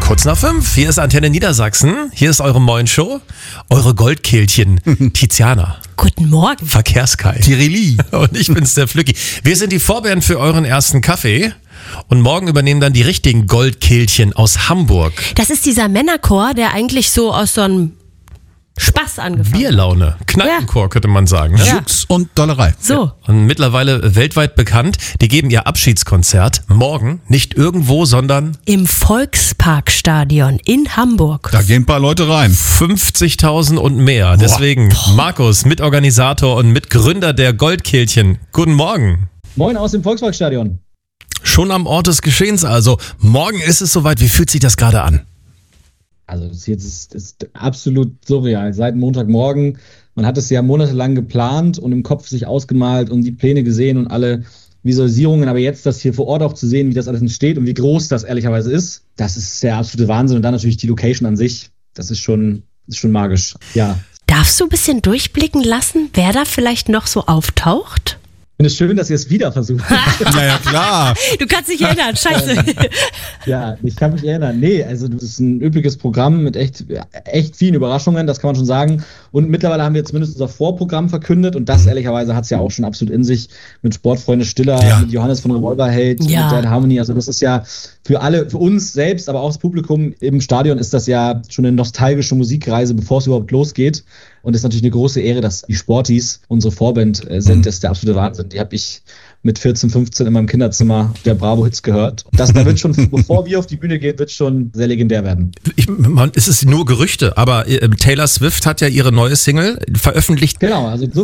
Kurz nach 5, hier ist Antenne Niedersachsen, hier ist eure Moin-Show, eure Goldkehlchen, Tiziana. Guten Morgen. Verkehrskai. Tirili. Und ich bin's, der Flücki. Wir sind die Vorband für euren ersten Kaffee und morgen übernehmen dann die richtigen Goldkehlchen aus Hamburg. Das ist dieser Männerchor, der eigentlich so aus so einem Spaß angefangen hat. Bierlaune, Kneipenchor könnte man sagen. Ne? Jux und Dollerei. So. Und mittlerweile weltweit bekannt, die geben ihr Abschiedskonzert morgen, nicht irgendwo, sondern Im Volksparkstadion in Hamburg. Da gehen ein paar Leute rein. 50.000 und mehr. Deswegen Markus, Mitorganisator und Mitgründer der Goldkehlchen. Guten Morgen. Moin aus dem Volksparkstadion. Schon am Ort des Geschehens also. Morgen ist es soweit. Wie fühlt sich das gerade an? Also das jetzt ist absolut surreal. Seit Montagmorgen, man hat es ja monatelang geplant und im Kopf sich ausgemalt und die Pläne gesehen und alle Visualisierungen. Aber jetzt das hier vor Ort auch zu sehen, wie das alles entsteht und wie groß das ehrlicherweise ist, das ist der absolute Wahnsinn. Und dann natürlich die Location an sich, das ist schon magisch. Ja. Darfst du ein bisschen durchblicken lassen, wer da vielleicht noch so auftaucht? Ich finde es schön, dass ihr es wieder versucht. Naja, klar. Du kannst dich erinnern, scheiße. Ja, ich kann mich erinnern. Nee, also das ist ein übliges Programm mit echt vielen Überraschungen, das kann man schon sagen. Und mittlerweile haben wir zumindest unser Vorprogramm verkündet und das ehrlicherweise hat es ja auch schon absolut in sich mit Sportfreunde Stiller, mit Johannes von Revolverheld, mit Dan Harmony. Also das ist ja für alle, für uns selbst, aber auch das Publikum im Stadion ist das ja schon eine nostalgische Musikreise, bevor es überhaupt losgeht. Und es ist natürlich eine große Ehre, dass die Sporties unsere Vorband sind. Das ist der absolute Wahnsinn. Die habe ich mit 14, 15 in meinem Kinderzimmer der Bravo-Hits gehört. Da wird schon, bevor wir auf die Bühne gehen, wird schon sehr legendär werden. Es ist nur Gerüchte, aber Taylor Swift hat ja ihre neue Single veröffentlicht. Genau, also so